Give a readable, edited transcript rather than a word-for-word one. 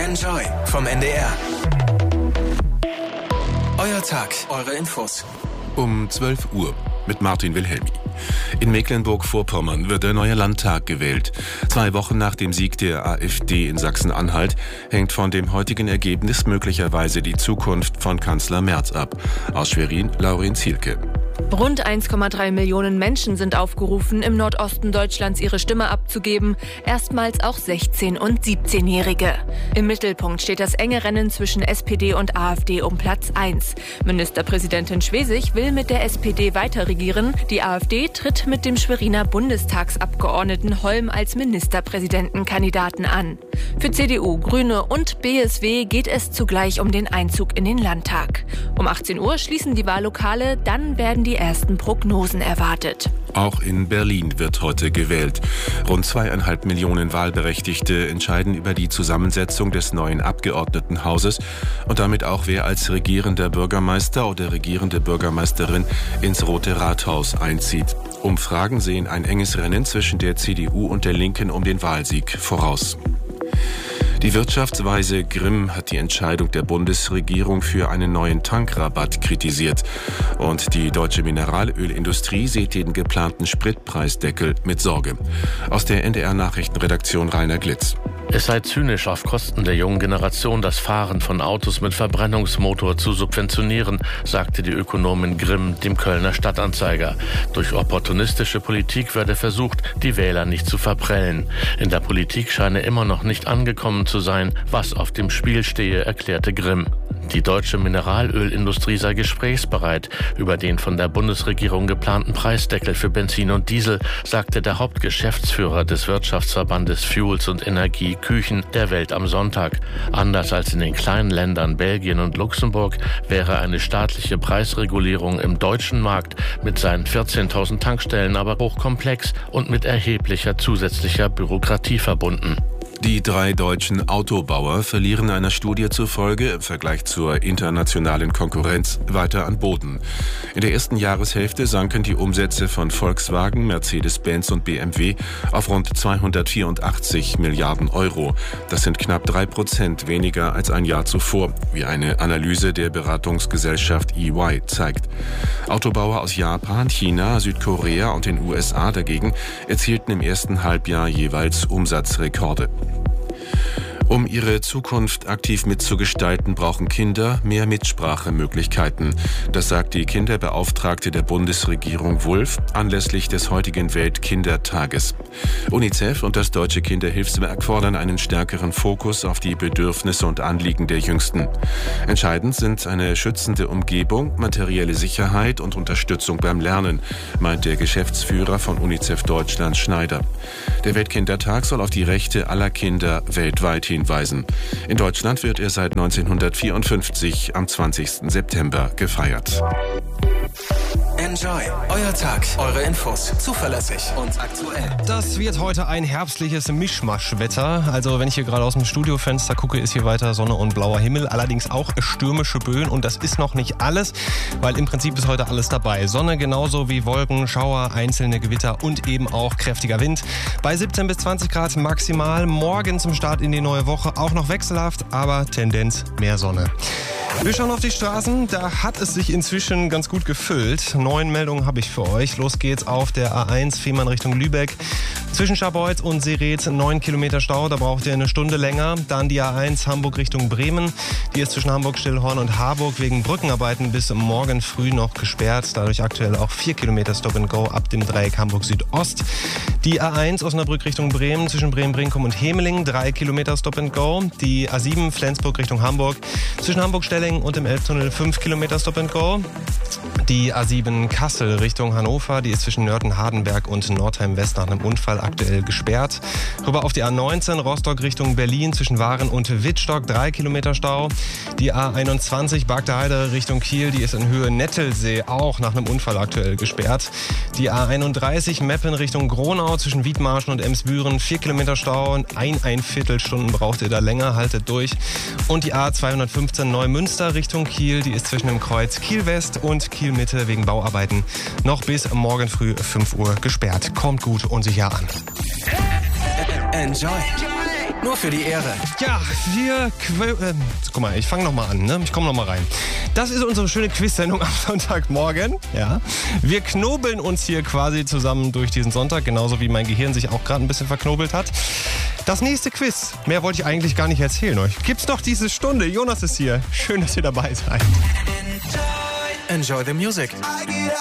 Enjoy vom NDR. Euer Tag, eure Infos. Um 12 Uhr mit Martin Wilhelmi. In Mecklenburg-Vorpommern wird der neue Landtag gewählt. 2 Wochen nach dem Sieg der AfD in Sachsen-Anhalt hängt von dem heutigen Ergebnis möglicherweise die Zukunft von Kanzler Merz ab. Aus Schwerin, Laurin Zielke. Rund 1,3 Millionen Menschen sind aufgerufen, im Nordosten Deutschlands ihre Stimme abzugeben. Erstmals auch 16- und 17-Jährige. Im Mittelpunkt steht das enge Rennen zwischen SPD und AfD um Platz 1. Ministerpräsidentin Schwesig will mit der SPD weiter regieren. Die AfD tritt mit dem Schweriner Bundestagsabgeordneten Holm als Ministerpräsidentenkandidaten an. Für CDU, Grüne und BSW geht es zugleich um den Einzug in den Landtag. Um 18 Uhr schließen die Wahllokale, dann werden die ersten Prognosen erwartet. Auch in Berlin wird heute gewählt. Rund 2,5 Millionen Wahlberechtigte entscheiden über die Zusammensetzung des neuen Abgeordnetenhauses und damit auch, wer als regierender Bürgermeister oder regierende Bürgermeisterin ins Rote Rathaus einzieht. Umfragen sehen ein enges Rennen zwischen der CDU und der Linken um den Wahlsieg voraus. Die Wirtschaftsweise Grimm hat die Entscheidung der Bundesregierung für einen neuen Tankrabatt kritisiert. Und die deutsche Mineralölindustrie sieht den geplanten Spritpreisdeckel mit Sorge. Aus der NDR-Nachrichtenredaktion Rainer Glitz. Es sei zynisch, auf Kosten der jungen Generation das Fahren von Autos mit Verbrennungsmotor zu subventionieren, sagte die Ökonomin Grimm dem Kölner Stadtanzeiger. Durch opportunistische Politik werde versucht, die Wähler nicht zu verprellen. In der Politik scheine immer noch nicht angekommen zu sein, was auf dem Spiel stehe, erklärte Grimm. Die deutsche Mineralölindustrie sei gesprächsbereit über den von der Bundesregierung geplanten Preisdeckel für Benzin und Diesel, sagte der Hauptgeschäftsführer des Wirtschaftsverbandes Fuels und Energie Küchen der Welt am Sonntag. Anders als in den kleinen Ländern Belgien und Luxemburg wäre eine staatliche Preisregulierung im deutschen Markt mit seinen 14.000 Tankstellen aber hochkomplex und mit erheblicher zusätzlicher Bürokratie verbunden. Die 3 deutschen Autobauer verlieren einer Studie zufolge im Vergleich zur internationalen Konkurrenz weiter an Boden. In der ersten Jahreshälfte sanken die Umsätze von Volkswagen, Mercedes-Benz und BMW auf rund 284 Milliarden Euro. Das sind knapp 3% weniger als ein Jahr zuvor, wie eine Analyse der Beratungsgesellschaft EY zeigt. Autobauer aus Japan, China, Südkorea und den USA dagegen erzielten im ersten Halbjahr jeweils Umsatzrekorde. Um ihre Zukunft aktiv mitzugestalten, brauchen Kinder mehr Mitsprachemöglichkeiten. Das sagt die Kinderbeauftragte der Bundesregierung Wulff anlässlich des heutigen Weltkindertages. UNICEF und das Deutsche Kinderhilfswerk fordern einen stärkeren Fokus auf die Bedürfnisse und Anliegen der Jüngsten. Entscheidend sind eine schützende Umgebung, materielle Sicherheit und Unterstützung beim Lernen, meint der Geschäftsführer von UNICEF Deutschland Schneider. Der Weltkindertag soll auf die Rechte aller Kinder weltweit hinweisen. In Deutschland wird er seit 1954 am 20. September gefeiert. Enjoy. Euer Tag, eure Infos. Zuverlässig und aktuell. Das wird heute ein herbstliches Mischmaschwetter. Also wenn ich hier gerade aus dem Studiofenster gucke, ist hier weiter Sonne und blauer Himmel. Allerdings auch stürmische Böen. Und das ist noch nicht alles, weil im Prinzip ist heute alles dabei. Sonne genauso wie Wolken, Schauer, einzelne Gewitter und eben auch kräftiger Wind. Bei 17 bis 20 Grad maximal. Morgen zum Start in die neue Woche auch noch wechselhaft, aber Tendenz mehr Sonne. Wir schauen auf die Straßen, da hat es sich inzwischen ganz gut gefüllt. 9 Meldungen habe ich für euch. Los geht's auf der A1 Fehmarn Richtung Lübeck. Zwischen Scharbeutz und Seretz 9 Kilometer Stau, da braucht ihr eine Stunde länger. Dann die A1 Hamburg Richtung Bremen. Die ist zwischen Hamburg-Stillhorn und Harburg wegen Brückenarbeiten bis morgen früh noch gesperrt. Dadurch aktuell auch 4 Kilometer Stop and Go ab dem Dreieck Hamburg Südost. Die A1 Osnabrück Richtung Bremen zwischen Bremen-Brinkum und Hemeling 3 Kilometer Stop and Go. Die A7 Flensburg Richtung Hamburg zwischen Hamburg-Stelling und dem Elbtunnel 5 Kilometer Stop and Go. Die A7 Kassel Richtung Hannover, die ist zwischen Nörten-Hardenberg und Nordheim-West nach einem Unfall aktuell gesperrt. Rüber auf die A19 Rostock Richtung Berlin zwischen Waren und Wittstock 3 Kilometer Stau. Die A21 Bargteheide Richtung Kiel, die ist in Höhe Nettelsee auch nach einem Unfall aktuell gesperrt. Die A31 Meppen Richtung Gronau zwischen Wiedmarschen und Emsbüren 4 Kilometer Stau. Ein Viertelstunden braucht ihr da länger, haltet durch. Und die A215 Neumünster Richtung Kiel, die ist zwischen dem Kreuz Kiel West und Kiel Mitte wegen Bauarbeiten noch bis morgen früh 5 Uhr gesperrt. Kommt gut und sicher an. Enjoy. Nur für die Ehre. Ja, guck mal, ich fange nochmal an, ne? Ich komme nochmal rein. Das ist unsere schöne Quiz-Sendung am Sonntagmorgen. Ja. Wir knobeln uns hier quasi zusammen durch diesen Sonntag, genauso wie mein Gehirn sich auch gerade ein bisschen verknobelt hat. Das nächste Quiz, mehr wollte ich eigentlich gar nicht erzählen euch, gibt's noch diese Stunde. Jonas ist hier. Schön, dass ihr dabei seid. Enjoy the music.